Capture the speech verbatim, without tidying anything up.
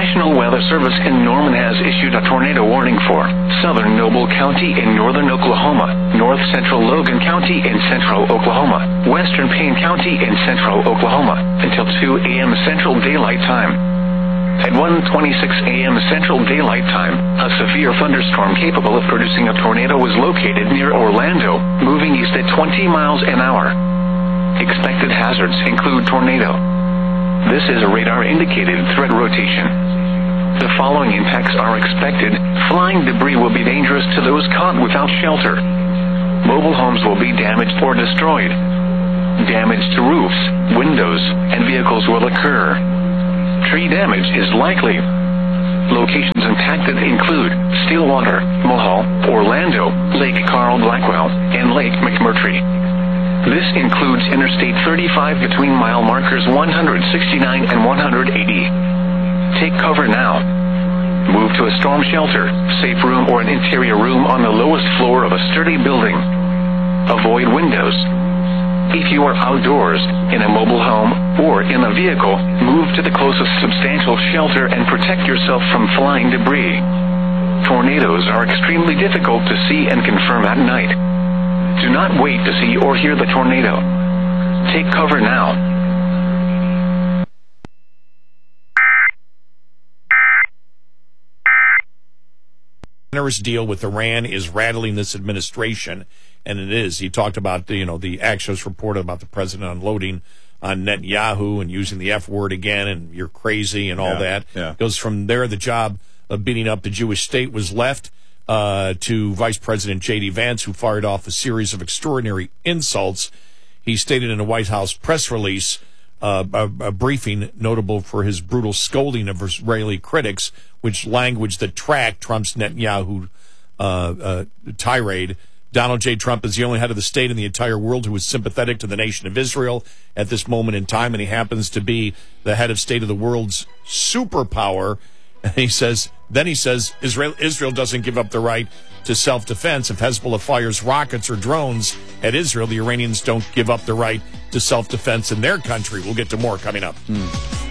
National Weather Service in Norman has issued a tornado warning for southern Noble County in northern Oklahoma, north central Logan County in central Oklahoma, western Payne County in central Oklahoma, until two a.m. Central Daylight Time. At one twenty-six a.m. Central Daylight Time, a severe thunderstorm capable of producing a tornado was located near Orlando, moving east at twenty miles an hour. Expected hazards include tornado. This is a radar-indicated threat rotation. The following impacts are expected. Flying debris will be dangerous to those caught without shelter. Mobile homes will be damaged or destroyed. Damage to roofs, windows, and vehicles will occur. Tree damage is likely. Locations impacted include Stillwater, Mulhall, Orlando, Lake Carl Blackwell, and Lake McMurtry. This includes Interstate thirty-five between mile markers one sixty-nine and one eighty. Take cover now. Move to a storm shelter, safe room, or an interior room on the lowest floor of a sturdy building. Avoid windows. If you are outdoors, in a mobile home, or in a vehicle, move to the closest substantial shelter and protect yourself from flying debris. Tornadoes are extremely difficult to see and confirm at night. Do not wait to see or hear the tornado. Take cover now. Generous deal with Iran is rattling this administration, and it is. He talked about the, you know, the Axios report about the president unloading on Netanyahu and using the F word again, and you're crazy and all yeah, that. Yeah. Goes from there, the job of beating up the Jewish state was left. Uh, to Vice President J D. Vance, who fired off a series of extraordinary insults. He stated in a White House press release, uh, a, a briefing notable for his brutal scolding of Israeli critics, which language that tracked Trump's Netanyahu uh, uh, tirade. Donald J. Trump is the only head of the state in the entire world who is sympathetic to the nation of Israel at this moment in time, and he happens to be the head of state of the world's superpower. And he says, then he says, Israel, Israel doesn't give up the right to self-defense. If Hezbollah fires rockets or drones at Israel, the Iranians don't give up the right to self-defense in their country. We'll get to more coming up. Mm.